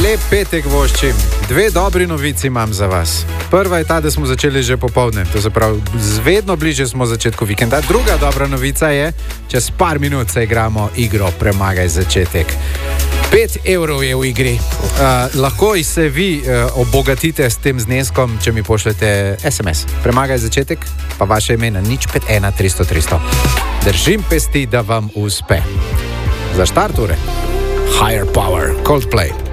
Lep petek voščim. Dve dobri novici imam za vas. Prva je ta, da smo začeli že popoldne. To se pravi, vedno bliže smo začetku vikenda. Druga dobra novica je, čez par minut se igramo igro Premagaj začetek. 5 evrov je v igri. Lahko se vi obogatite s tem zneskom, če mi pošljete SMS. Premagaj začetek, pa vaše ime na 051 300 300. Držim pesti, da vam uspe. Za štart ure. Higher Power, Coldplay.